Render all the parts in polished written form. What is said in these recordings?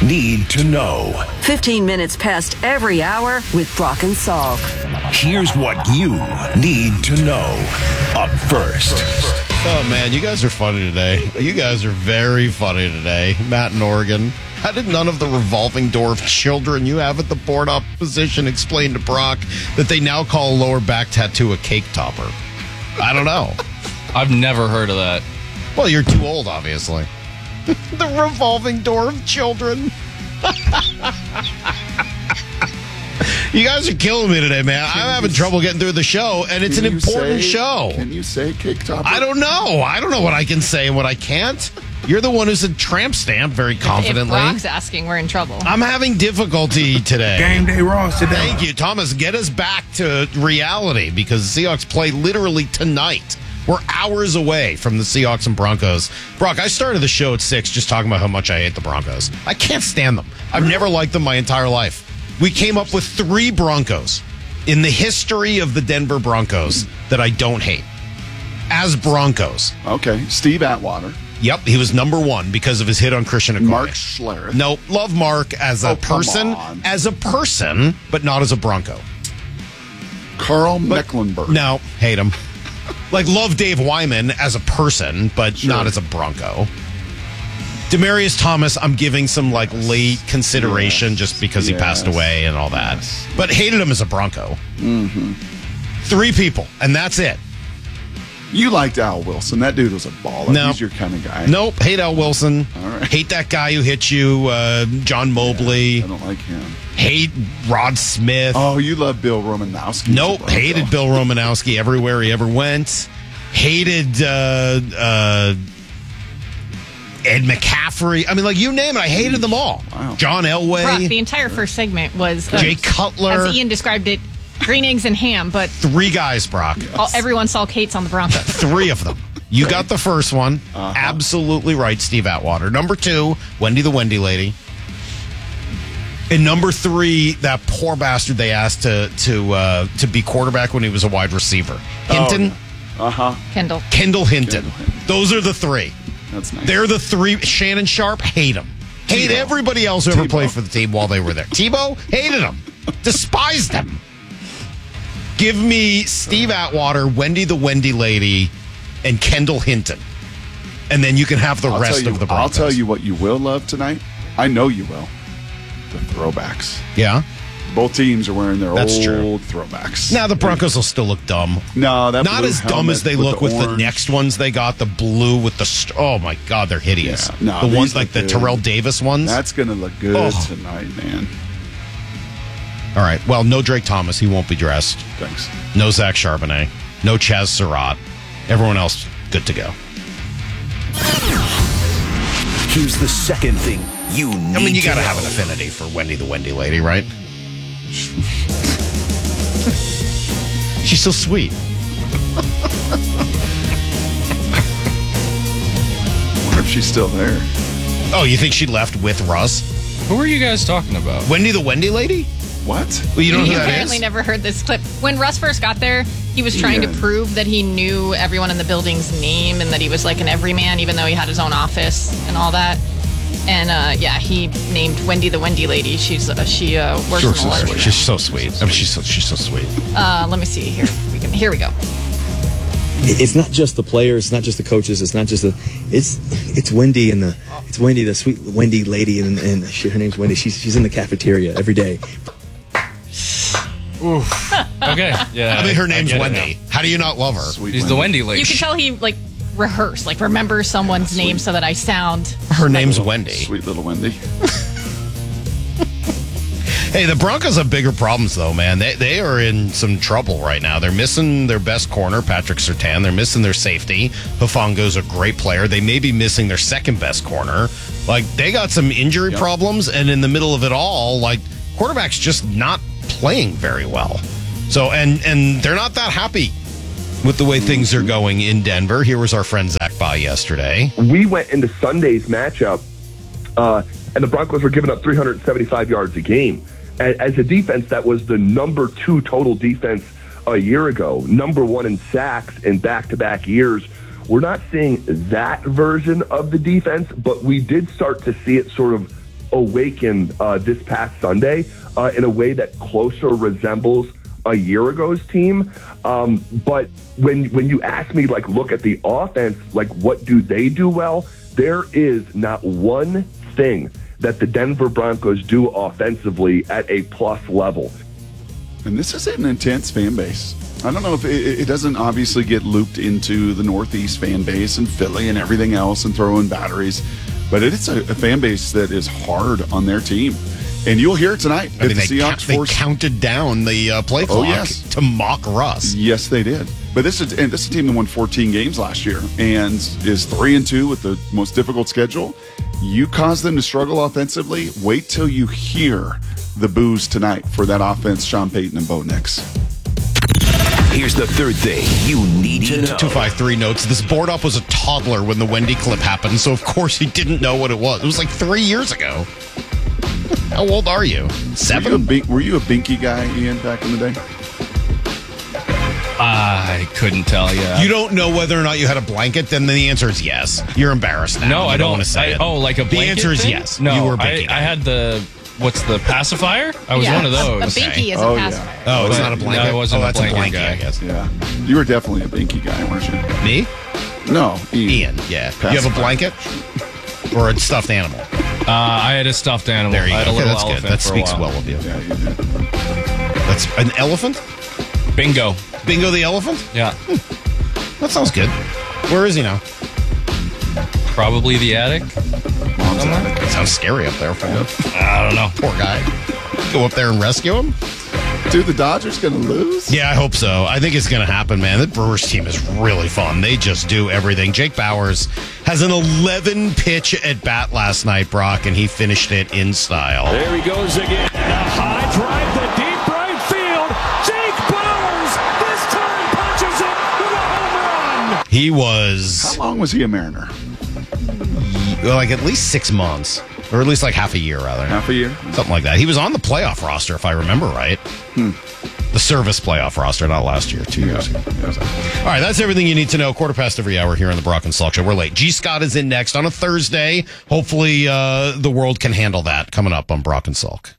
need to know. 15 minutes past every hour with Brock and Salk. Here's what you need to know. Up first. Oh, man, you guys are funny today. You guys are very funny today. Matt in Oregon. How did none of the revolving door of children you have at the board op position explain to Brock that they now call a lower back tattoo a cake topper? I don't know. I've never heard of that. Well, you're too old, obviously. The revolving door of children. You guys are killing me today, man. I'm having trouble getting through the show, and it's an important show. Can you say cake topper? I don't know. I don't know what I can say and what I can't. You're the one who said tramp stamp very confidently. If Brock's asking, we're in trouble. I'm having difficulty today. Game day Ross today. Thank you, Thomas. Get us back to reality because the Seahawks play literally tonight. We're hours away from the Seahawks and Broncos. Brock, I started the show at 6 just talking about how much I hate the Broncos. I can't stand them. I've never liked them my entire life. We came up with 3 Broncos in the history of the Denver Broncos that I don't hate. As Broncos. Okay, Steve Atwater. Yep, he was number 1 because of his hit on Christian Okoye. Mark Schlereth. No, love Mark as a person, but not as a Bronco. Carl Mecklenburg. No, hate him. Like, love Dave Wyman as a person, but not as a Bronco. Demarius Thomas, I'm giving some, late consideration just because he passed away and all that. But hated him as a Bronco. Mm-hmm. 3 people, and that's it. You liked Al Wilson. That dude was a baller. No. He's your kind of guy. Nope, hate Al Wilson. All right. Hate that guy who hit you, John Mobley. Yeah, I don't like him. Hate Rod Smith. Oh, you love Bill Romanowski. Nope, hated Bill Romanowski everywhere he ever went. Hated Ed McCaffrey. I mean, you name it, I hated them all. Wow. John Elway. Brock, the entire first segment was Jay Cutler. as Ian described it, green eggs and ham, but 3 guys, Brock. everyone saw Kate's on the Broncos. 3 of them. You got the first one. Absolutely right, Steve Atwater. Number 2, Wendy the Wendy Lady. And number 3, that poor bastard they asked to be quarterback when he was a wide receiver. Hinton? Kendall Hinton. Those are the 3. That's nice. They're the 3. Shannon Sharp, hate him. Hate everybody else who ever played for the team while they were there. Tebow, hated him. Despised him. Give me Steve Atwater, Wendy the Wendy Lady, and Kendall Hinton. And then you can have the rest of the Broncos. I'll tell you what you will love tonight. I know you will. The throwbacks. Yeah? Both teams are wearing their old true. throwbacks. Now the Broncos will still look dumb. No, that not blue as dumb as they look with the next ones they got. The blue with the oh my god, they're hideous. Yeah, no, the ones like look the good. Terrell Davis ones. That's going to look good tonight, man. All right. Well, no Drake Thomas. He won't be dressed. Thanks. No Zach Charbonnet. No Chaz Surratt. Everyone else good to go. Here's the second thing you need to know. You got to have an affinity for Wendy the Wendy Lady, right? She's so sweet. Wonder if she's still there. Oh, you think she left with Russ? Who are you guys talking about? Wendy the Wendy Lady? What? Well, you don't know He who that apparently is? never heard this clip. When Russ first got there, he was trying to prove that he knew everyone in the building's name and that he was like an everyman, even though he had his own office and all that. And he named Wendy the Wendy Lady. She works in the water. She's so sweet. I mean, she's so sweet. Let me see here. Here we go. It's not just the players, it's not just the coaches, it's not just it's Wendy and it's Wendy, the sweet Wendy lady, and her name's Wendy. She's in the cafeteria every day. Oof. Okay. Yeah. I mean, her name's I get it Wendy. now. How do you not love her? Sweet She's the Wendy lady. You can tell he rehearsed, remember someone's name so that I sound. Her name's Wendy. Sweet little Wendy. Hey, the Broncos have bigger problems, though, man. They are in some trouble right now. They're missing their best corner, Patrick Surtain. They're missing their safety. Hufango's a great player. They may be missing their second best corner. They got some injury problems, and in the middle of it all, quarterback's just not playing very well. So, and they're not that happy with the way things are going in Denver. Here was our friend Zach Bye yesterday. We went into Sunday's matchup, and the Broncos were giving up 375 yards a game. As a defense, that was the number 2 total defense a year ago, number 1 in sacks in back-to-back years. We're not seeing that version of the defense, but we did start to see it sort of awakened this past Sunday in a way that closer resembles a year ago's team. But when you ask me, like, look at the offense, like, what do they do well? There is not one thing that the Denver Broncos do offensively at a plus level. And this is an intense fan base. I don't know if it doesn't obviously get looped into the Northeast fan base and Philly and everything else and throw in batteries, but it's a fan base that is hard on their team. And you'll hear it tonight. I mean, they counted down the play clock to mock Russ. Yes, they did. But this is a team that won 14 games last year and is 3-2 with the most difficult schedule. You cause them to struggle offensively. Wait till you hear the boos tonight for that offense, Sean Payton and Bo Nix. Here's the third thing you need to know. 253 notes, this board up was a toddler when the Wendy clip happened, so of course he didn't know what it was. It was like 3 years ago. How old are you? 7? Were you a Binky guy, Ian, back in the day? I couldn't tell you. You don't know whether or not you had a blanket? Then the answer is yes. You're embarrassed now. No, I don't want to say it. Oh, like a blanket The answer is thing? yes. No, you were a Binky guy. I had what's the pacifier? I was one of those. A binky is a pacifier. Oh, it's not a blanket? No, it wasn't that's a blanket guy, guy. I guess. Yeah. You were definitely a Binky guy, weren't you? Me? No, Ian, yeah. Pacifier. You have a blanket? Or a stuffed animal? I had a stuffed animal. There you I had go. a little That's elephant good. That for a speaks while. well of you. Yeah, you did. That's an elephant? Bingo. Bingo the elephant? Yeah. That sounds good. Where is he now? Probably the attic. Mom's attic. It sounds scary up there for him. I don't know. Poor guy. Go up there and rescue him? Dude, the Dodgers going to lose? Yeah, I hope so. I think it's going to happen, man. The Brewers team is really fun. They just do everything. Jake Bauers has an 11-pitch at bat last night, Brock, and he finished it in style. There he goes again. A high drive to deep right field. Jake Bauers this time punches it with a home run. He was How long was he a Mariner? like at least 6 months, or at least like half a year, rather. Half a year? Something like that. He was on the playoff roster, if I remember right. The service playoff roster, not last year, 2 years ago. All right, that's everything you need to know. 1/4 every hour here on the Brock and Salk Show. We're late. G. Scott is in next on a Thursday. Hopefully the world can handle that coming up on Brock and Salk.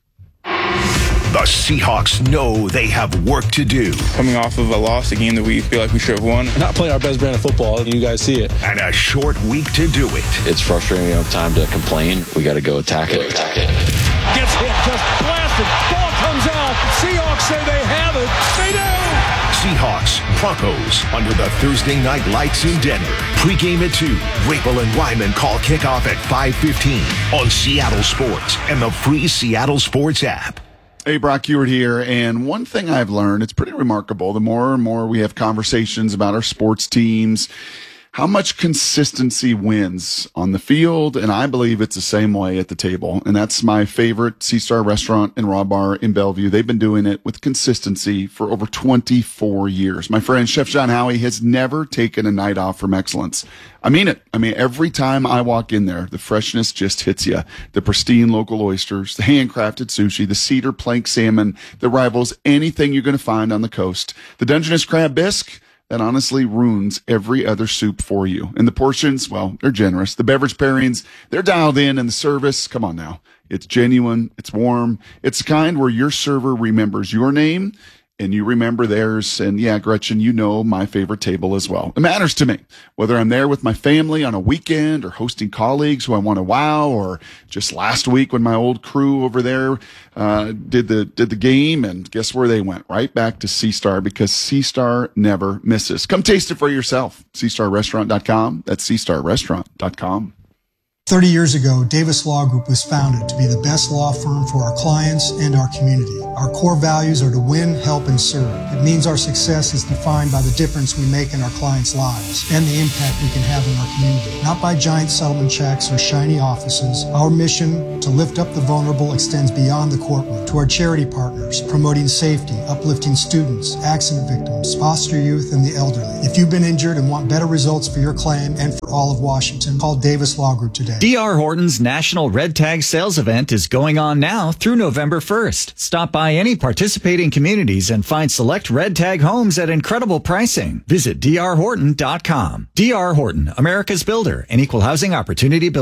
The Seahawks know they have work to do. Coming off of a loss, a game that we feel like we should have won. Not playing our best brand of football, you guys see it. And a short week to do it. It's frustrating. We don't have time to complain. We got to go attack it. Gets hit, just blasted. Ball comes out. Seahawks say they have it. They do. Seahawks, Broncos, under the Thursday night lights in Denver. Pre-game at 2. Rapel and Wyman call kickoff at 5:15 on Seattle Sports and the free Seattle Sports app. Hey, Brock Ewart here, and one thing I've learned, it's pretty remarkable, the more and more we have conversations about our sports teams, how much consistency wins on the field, and I believe it's the same way at the table. And that's my favorite C-Star restaurant and raw bar in Bellevue. They've been doing it with consistency for over 24 years. My friend, Chef John Howie, has never taken a night off from excellence. I mean it. I mean, every time I walk in there, the freshness just hits you. The pristine local oysters, the handcrafted sushi, the cedar plank salmon that rivals anything you're going to find on the coast. The Dungeness crab bisque, that honestly ruins every other soup for you. And the portions, well, they're generous. The beverage pairings, they're dialed in, and the service, come on now. It's genuine. It's warm. It's the kind where your server remembers your name and you remember theirs. And yeah, Gretchen, you know my favorite table as well. It matters to me whether I'm there with my family on a weekend or hosting colleagues who I want to wow, or just last week when my old crew over there did the game, and guess where they went? Right back to C-Star, because C-Star never misses. Come taste it for yourself. CStarRestaurant.com. That's CStarRestaurant.com. 30 years ago, Davis Law Group was founded to be the best law firm for our clients and our community. Our core values are to win, help, and serve. It means our success is defined by the difference we make in our clients' lives and the impact we can have in our community. Not by giant settlement checks or shiny offices. Our mission to lift up the vulnerable extends beyond the courtroom to our charity partners, promoting safety, uplifting students, accident victims, foster youth, and the elderly. If you've been injured and want better results for your claim and for all of Washington, call Davis Law Group today. D.R. Horton's National Red Tag Sales Event is going on now through November 1st. Stop by any participating communities and find select Red Tag homes at incredible pricing. Visit drhorton.com. D.R. Horton, America's builder and equal housing opportunity builder.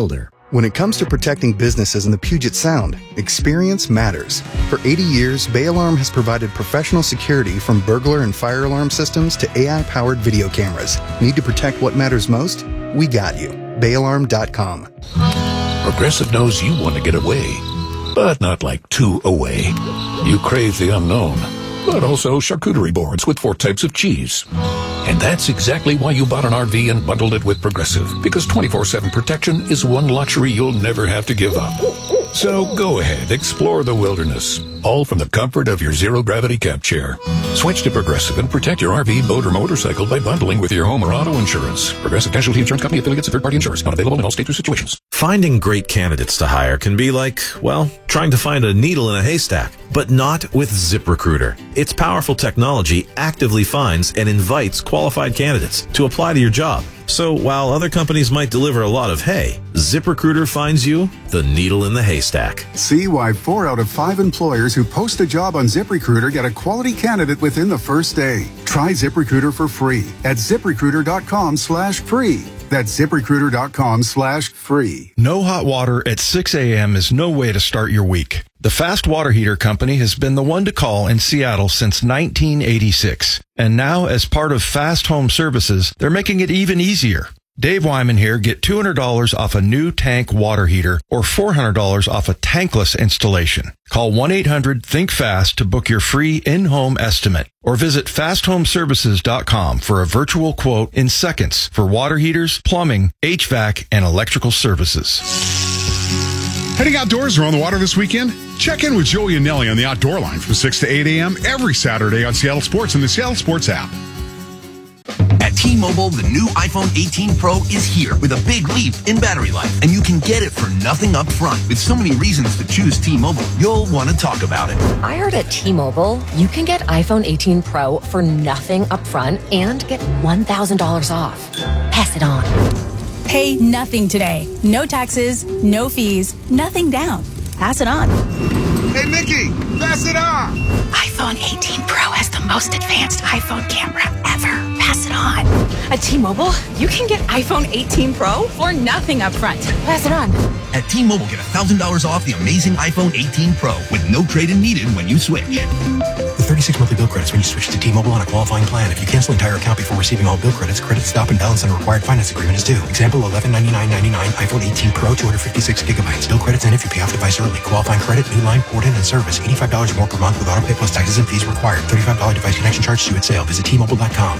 When it comes to protecting businesses in the Puget Sound, experience matters. For 80 years, Bay Alarm has provided professional security from burglar and fire alarm systems to AI-powered video cameras. Need to protect what matters most? We got you. BayAlarm.com. Progressive knows you want to get away, but not like too away. You crave the unknown, but also charcuterie boards with 4 types of cheese. And that's exactly why you bought an RV and bundled it with Progressive, because 24/7 protection is one luxury you'll never have to give up. So go ahead, explore the wilderness, all from the comfort of your zero-gravity camp chair. Switch to Progressive and protect your RV, boat, or motorcycle by bundling with your home or auto insurance. Progressive Casualty Insurance Company, affiliates, and third-party insurance. Not available in all states or situations. Finding great candidates to hire can be like, well, trying to find a needle in a haystack, but not with ZipRecruiter. Its powerful technology actively finds and invites qualified candidates to apply to your job. So while other companies might deliver a lot of hay, ZipRecruiter finds you the needle in the haystack. See why 4 out of 5 employers who post a job on ZipRecruiter get a quality candidate within the first day. Try ZipRecruiter for free at ZipRecruiter.com/free. That's ZipRecruiter.com/free. No hot water at 6 a.m. is no way to start your week. The Fast Water Heater Company has been the one to call in Seattle since 1986. And now, as part of Fast Home Services, they're making it even easier. Dave Wyman here. Get $200 off a new tank water heater or $400 off a tankless installation. Call 1-800-THINK-FAST to book your free in-home estimate or visit fasthomeservices.com for a virtual quote in seconds for water heaters, plumbing, HVAC, and electrical services. Heading outdoors or on the water this weekend? Check in with Joey and Nelly on the Outdoor Line from 6 to 8 a.m. every Saturday on Seattle Sports and the Seattle Sports app. At T-Mobile, the new iPhone 18 Pro is here with a big leap in battery life, and you can get it for nothing up front. With so many reasons to choose T-Mobile, you'll want to talk about it. I heard at T-Mobile, you can get iPhone 18 Pro for nothing up front and get $1,000 off. Pass it on. Pay nothing today. No taxes, no fees, nothing down. Pass it on. Hey, Mickey, pass it on. iPhone 18 Pro has the most advanced iPhone camera ever. Pass it on. At T-Mobile, you can get iPhone 18 Pro For nothing up front. Pass it on. At T-Mobile, get $1,000 off the amazing iPhone 18 Pro with no trade-in needed when you switch. With 36 monthly bill credits when you switch to T-Mobile on a qualifying plan. If you cancel entire account before receiving all bill credits, credit stop and balance on a required finance agreement is due. Example, $1199.99 iPhone 18 Pro, 256 gigabytes. Bill credits end if you pay off device early. Qualifying credit, new line, port-in, and service. $85 or more per month with auto pay plus taxes and fees required. $35 device connection charge due at sale. Visit T-Mobile.com.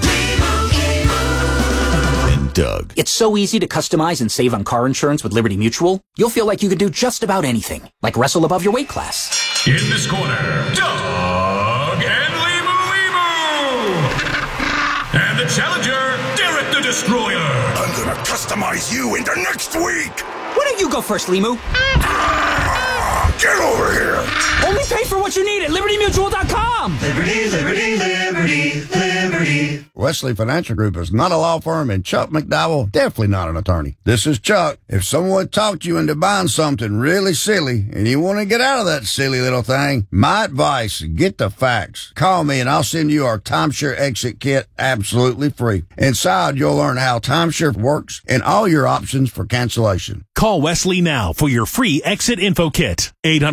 Doug. It's so easy to customize and save on car insurance with Liberty Mutual. You'll feel like you could do just about anything, like wrestle above your weight class. In this corner, Doug and Limu. And the challenger, Derek the Destroyer. I'm gonna customize you into next week. Why don't you go first, Limu? Get over here. Only pay for what you need at LibertyMutual.com. Liberty, liberty, liberty, liberty. Wesley Financial Group is not a law firm, and Chuck McDowell definitely not an attorney. This is Chuck. If someone talked you into buying something really silly and you want to get out of that silly little thing, my advice, get the facts. Call me and I'll send you our timeshare exit kit absolutely free. Inside, you'll learn how timeshare works and all your options for cancellation. Call Wesley now for your free exit info kit.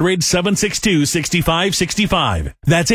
800-762-6565. That's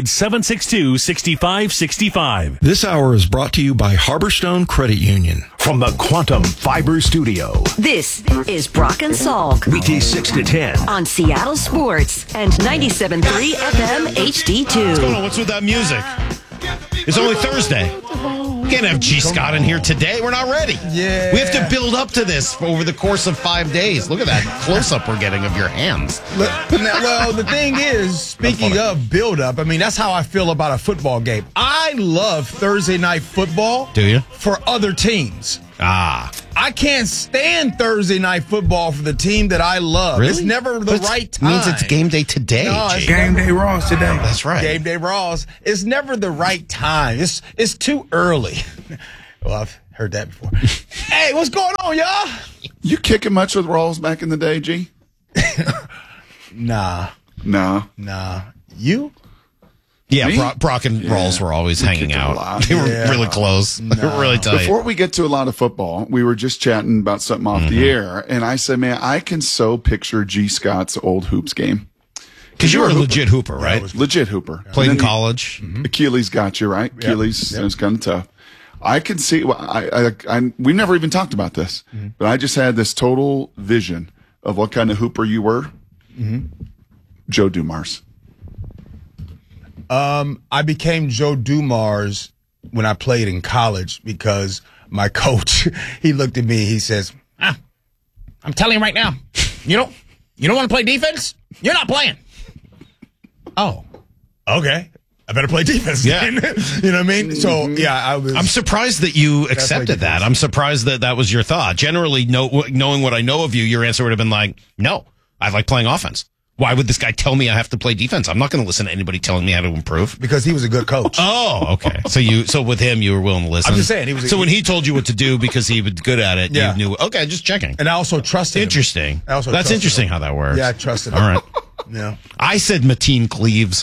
800-762-6565. This hour is brought to you by Harborstone Credit Union. From the Quantum Fiber Studio. This is Brock and Salk. Weekdays 6 to 10. On Seattle Sports and 97.3 FM HD2. What's going on? What's with that music? It's only Thursday. We can't have G. Scott in here today. We're not ready. Yeah. We have to build up to this over the course of 5 days. Look at that close-up we're getting of your hands. Well, the thing is, speaking of build-up, I mean, that's how I feel about a football game. I love Thursday night football. Do you? For other teams. Ah. I can't stand Thursday night football for the team that I love. Really? It's never the right time. It means it's game day today. No, it's game day Raws today. That's right. Game day Raws. It's never the right time. It's too early. Well, I've heard that before. Hey, what's going on, y'all? You kicking much with Rawls back in the day, G? Nah. Nah. Nah. You? Yeah, Brock and Rawls were always hanging out. They were really close. They were really tight. Before we get to a lot of football, we were just chatting about something off the air, and I said, man, I can so picture G. Scott's old hoops game. Because you were a legit hooper, right? Yeah, legit hooper. Played in college. Achilles got you, right? Achilles, it was kind of tough. I can see, we never even talked about this, but I just had this total vision of what kind of hooper you were. Joe Dumars. I became Joe Dumars when I played in college because my coach, he looked at me, he says, I'm telling you right now, you don't want to play defense? You're not playing. Oh, okay. I better play defense. Yeah. You know what I mean? So, I'm surprised that you accepted that. I'm surprised that was your thought. Generally, knowing what I know of you, your answer would have been like, no, I like playing offense. Why would this guy tell me I have to play defense? I'm not going to listen to anybody telling me how to improve. Because he was a good coach. Oh, okay. So with him, you were willing to listen. I'm just saying. When he told you what to do because he was good at it, you knew, okay, just checking. And I also trusted him. Interesting. That's interesting how that works. Yeah, I trusted him. All right. Yeah. I said Mateen Cleaves.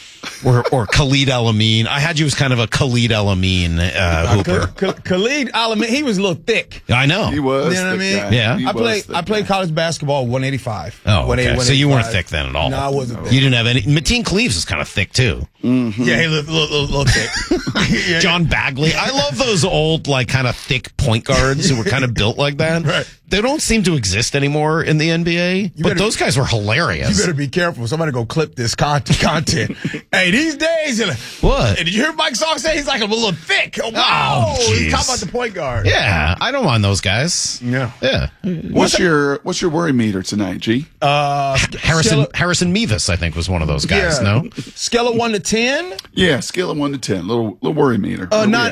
Or Khalid El-Amin. I had you as kind of a Khalid El-Amin hooper. Khalid El-Amin, he was a little thick. I know. He was. You know what I mean? Guy. Yeah. I played college basketball 185. Oh, okay. So you weren't thick then at all. No, I wasn't thick. You didn't have any. Mateen Cleaves is kind of thick too. Mm-hmm. Yeah, he looked a little thick. John Bagley. I love those old, like, kind of thick point guards who were kind of built like that. Right. They don't seem to exist anymore in the NBA, but those guys were hilarious. You better be careful. Somebody go clip this content. Hey, these days, what? Hey, did you hear Mike Salk say he's like a little thick? Oh, wow. He's talking about the point guard. Yeah, I don't mind those guys. Yeah. What's your worry meter tonight, G? Harrison Mevis, I think, was one of those guys. Yeah. No, scale of 1 to 10. Yeah, scale of 1 to 10. Little worry meter.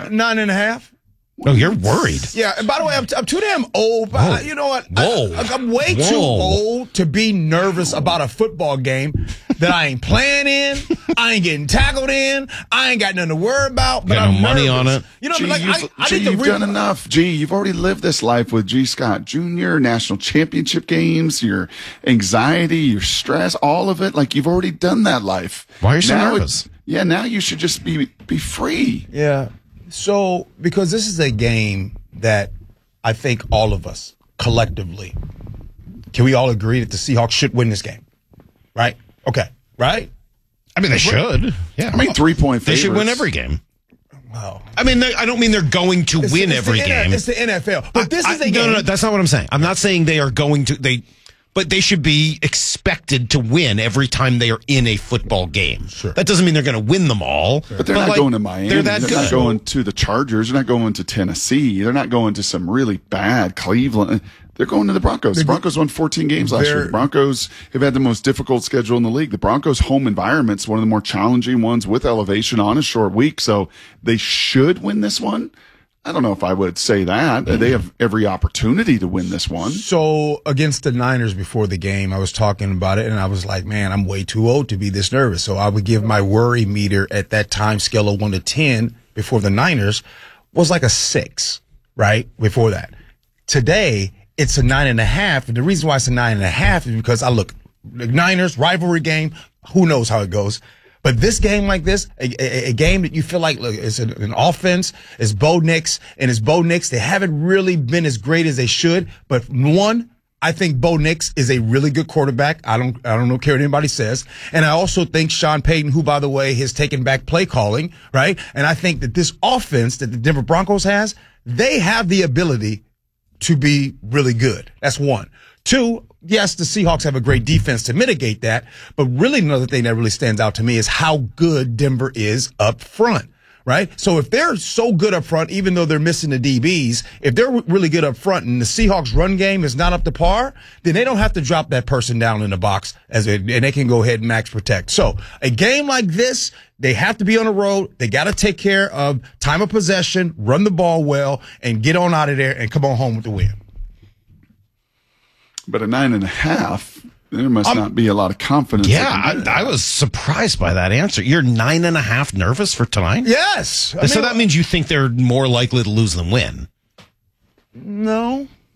9.5. Oh, you're worried. Yeah, and by the way, I'm too damn old. But you know what? I'm way too old to be nervous about a football game that I ain't playing in. I ain't getting tackled in. I ain't got nothing to worry about. But got no I'm money nervous. on it. You know, G, I need to you've done enough. G, you've already lived this life with G. Scott Jr., national championship games, your anxiety, your stress, all of it. Like, you've already done that life. Why are you so nervous? Now you should just be free. Yeah. So, because this is a game that I think all of us collectively, can we all agree that the Seahawks should win this game? Right? Okay. Right? I mean, they should. Yeah. I mean, 3-point favorites. They should win every game. Wow. I mean, I don't mean they're going to win every game. It's the NFL. But this is a game. No, that's not what I'm saying. I'm not saying they are going to. But they should be expected to win every time they are in a football game. Sure. That doesn't mean they're going to win them all. But they're not going to Miami. They're not going to the Chargers. They're not going to Tennessee. They're not going to some really bad Cleveland. They're going to the Broncos. The Broncos won 14 games last year. The Broncos have had the most difficult schedule in the league. The Broncos' home environment's one of the more challenging ones with elevation on a short week. So they should win this one. I don't know if I would say that. They have every opportunity to win this one. So against the Niners before the game, I was talking about it, and I was like, man, I'm way too old to be this nervous. So I would give my worry meter at that time, scale of 1 to 10, before the Niners, was like a 6, right? Before that. Today, it's a 9.5. And the reason why it's a 9.5 is because the Niners, rivalry game, who knows how it goes. But this game like this, a game that you feel like, look, it's an offense, it's Bo Nix, and it's Bo Nix. They haven't really been as great as they should. But one, I think Bo Nix is a really good quarterback. I don't care what anybody says. And I also think Sean Payton, who, by the way, has taken back play calling, right? And I think that this offense that the Denver Broncos has, they have the ability to be really good. That's one. Two, yes, the Seahawks have a great defense to mitigate that, but really another thing that really stands out to me is how good Denver is up front, right? So if they're so good up front, even though they're missing the DBs, if they're really good up front and the Seahawks run game is not up to par, then they don't have to drop that person down in the box and they can go ahead and max protect. So a game like this, they have to be on the road. They got to take care of time of possession, run the ball well, and get on out of there and come on home with the win. But a 9.5, there must not be a lot of confidence. Yeah, I was surprised by that answer. You're 9.5 nervous for tonight? Yes. So that means you think they're more likely to lose than win. No.